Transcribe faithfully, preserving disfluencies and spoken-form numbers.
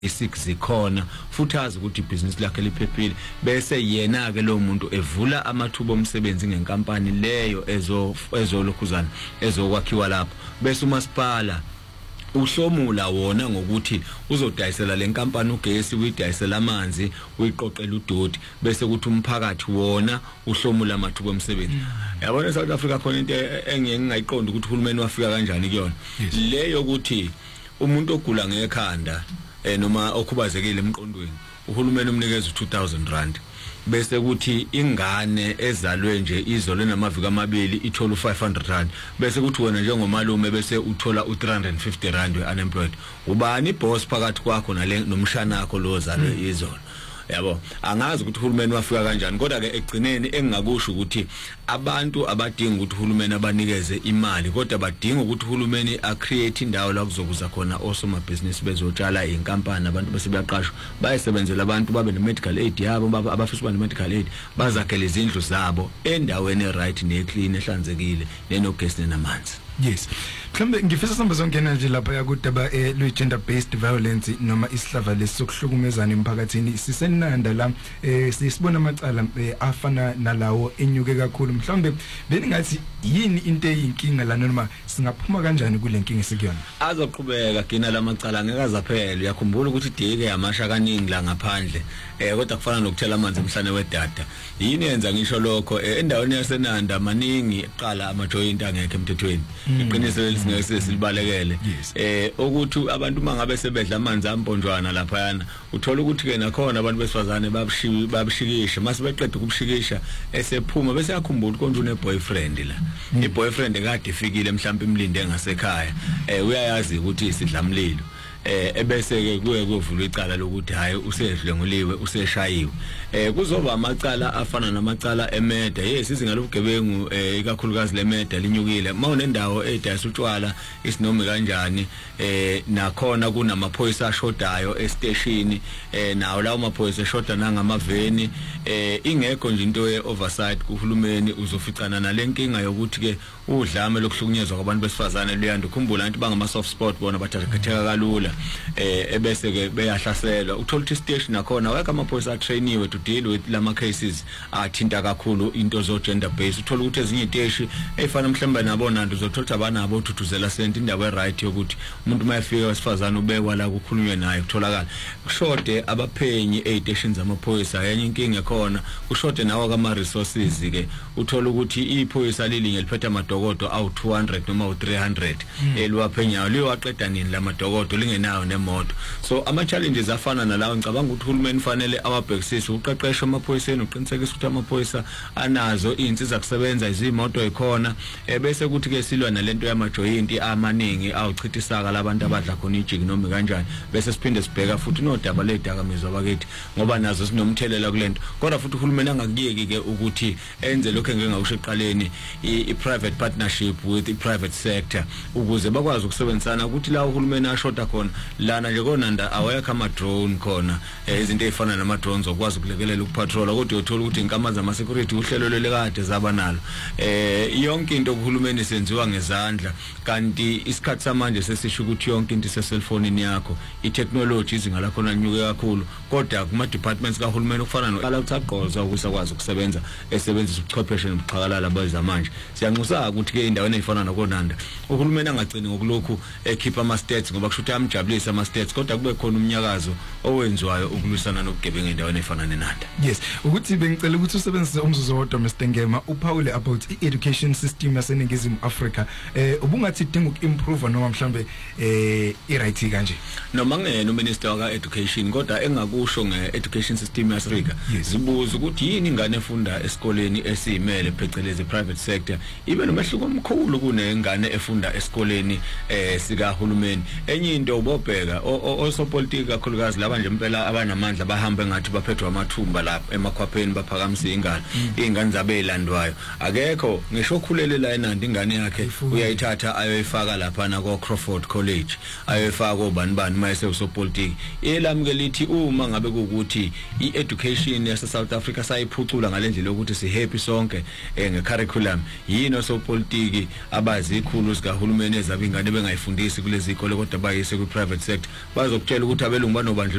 basics zikhona futhi azi ukuthi business lakhe liphephile bese yena ke lo muntu evula amathuba omsebenzi ngenkampani leyo ezo ezolokhuzana ezokwakhiwa lapho bese umasipala uhlomula wona ngokuthi uzodayisela lenkampani ugesi uyidayisela amanzi uyiqoqela udoti bese kuthi umphakathi wona uhlomula amathuba omsebenzi yabona eSouth Africa khona into engeke ngingayiqonda ukuthi uhulumeni wafika kanjani kuyona leyo ukuthi umuntu ogula ngekhanda eh noma okhubazekile emqondweni uhulumeni umnikeza two thousand rand bese kuthi ingane ezalwe nje izolo namaviki amabili ithola five hundred rand bese kuthi wena njengomalume bese uthola u three hundred fifty rand unemployed ubani iboss phakathi kwakho nale nomshana wakho lo zalwe izolo yabo angazi ukuthi uhulumeni wafika kanjani kodwa ke egcineni engingakusho ukuthi abantu abadinga ukuthi uhulumeni abanikeze imali kodwa badinga ukuthi uhulumeni a create indawo la kuzokuza khona osoma business bezotshala inkampani abantu bese bayaqashwa bayisebenzela abantu babe ne medical aid yabo abafisa ukuba ne medical aid bazakhele izindlu zabo endaweni e right ne clean ehlanzekile nenogesi namanzi. Yes. Mhlambe ngifisa samba zongena nje lapha yakudaba eh lo gender based violence noma isihlava lesokuhlukumezana emphakathini sisenanda la eh sisibona amacala afana nalawo enyuke kakhulu mhlambe beningathi yini into eyinkinga la noma singaphuma kanjani kule nkinga sikuyona azoqhubeka gina lamacala ngeke azaphela uyakhumbula ukuthi idike yamasha kaningi la ngaphandle eh kodwa kufana nokuthela amanzi emhlane wedata yini yenza ngisho lokho endaweni yasenanda maningi eqala amajoint angekho emthethweni iqiniso lesingeke silibalekele eh ukuthi abantu mangabe sebedla amanzi amponjwana lapha yana uthola ukuthi ke nakhona abantu besifazane babushiwi babushikisha mase beqeda ukubushikisha esephuma bese yakhumbula konje une boyfriend la i boyfriend ekade ifikile mhlawumbe imlinde ngasekhaya eh uyayazi ukuthi isidlamlilo eh ebese ke kuye kuvulwa icala lokuthi hayi usedlenguliwe useshayiwe eh kuzoba amacala afana namacala emeda yes izinga lobugebengu eh ikakhulukazi lemeda linyukile mawunendawo edayisa utshwala isinome kanjani eh nakhona kunamaphoyisa ashodayo estation eh nawo lawo maphoyisa eshoda nangamaveni eh ingekho nje into ye oversight kuhulumeni uzoficana nalenkinga yokuthi ke udlame lokuhlukunyezwa kwabantu besifazane luyanda ukhumbula abantu bangama soft spot bona bathatheka kalula eh ebese ke beyahlaselwa uthola ukuthi station nakhona weka amaphoyisa trainiwe to deal with lama cases athinta kakhulu into zo gender based uthola ukuthi ezinye iteshi efana mhlamba nabona nto uzothola abanabo uthuthuzela sent indawo e right yokuthi umuntu mayefika wesifazana ubekwa la kukhulunywe naye kutholakala kushode abaphenyi e stations amaphoyisa yenye inkinga ekhona kushode nawo kama resources ke uthola ukuthi iphoyisa lilinye liphethe amadokodo awu two hundred noma u three hundred eliwaphenyayo liwaqeda nini lamadokodo lingenayo nemoto so ama challenges afana nalawo ngicabanga ukuthi uhulumeni fanele awabhekisise uqeqesho amaphoyiseni uqinisekisa ukuthi amaphoyisa anazo izinsiza kusebenza izimoto ekhona ebese kuthi ke silwa nalento yamajoint amaningi awuchithisaka labantu abadla khona ijiki noma kanjani bese siphinde sibheka futhi nodaba ledakamizwa bakithi ngoba nazo sinomthelela kulento kodwa futhi uhulumeni angakuyeki ke ukuthi enze lokho engeke ngakusho eqaleni i private partnership with the private sector ukuze bakwazi ukusebenzisana ukuthi la uhulumeni ashoda khona lana nje konanda awekho ama drone khona izinto ezifana nama drones okwazi ukulekelela ukupatrola kodwa uthola ukuthi inkama zama security uhlelo lelekade zaba nalo eh yonke into kuhulumeni senziwa ngezandla kanti isikhathi samanje sesisho ukuthi yonke into ise cellphone yakho i technology izinga lakho nanyuke kakhulu kodwa kuma departments kahulumeni ukufana noqala ukuthaqoza ukusakwazi ukusebenza esebenzisa ubuchwepheshe nobuxhakalala bezamanje siyanxusa ukuthi ke indaweni ezifana nokonanda uhulumeni angagcini ngokulokhu ekhipha ama stats ngoba kusho ukuthi amjabulisa ama stats kodwa kube khona umnyakazo owenziwayo ukulwisana nobugebengu endaweni efana nenanda. Yes ukuthi bengicela ukuthi usebenzise umzuzu wodwa Mister Ngema uphawule about i-education system yaseNingizimu Afrika eh ubungathi idinga ukimprove noma mhlambe eh i-right kanje noma ngene uminister waka education kodwa engakusho nge-education system yaseAfrika zibuza ukuthi yini ingane efunda esikoleni esiyimele phecelezi private sector ibe nomehluko omkhulu kunengane efunda esikoleni eh sika hulumeni enye into ubobheka osopolitiki kakhulukazi laba laba nje impela abanamandla bahambe ngathi baphethwe amathumba lapha emakhwapheni baphakamisa ingane izingane zabe elandwayo akekho ngisho khulele la eNandi ingane yakhe uyayithatha ayoyifaka lapha na ko Crawford College ayoyifaka obani bani mayese usopolitiki elamke lithi uma ngabe ukuthi i-education yase South Africa sayiphucula ngalendlela yokuthi si happy sonke ngecurriculum yini osopolitiki abazi ikhulu sikahulumeni ezabingane bengayifundisi kulezi ikole kodwa bayise ku private sector bazokutshela ukuthi abelungu banobandla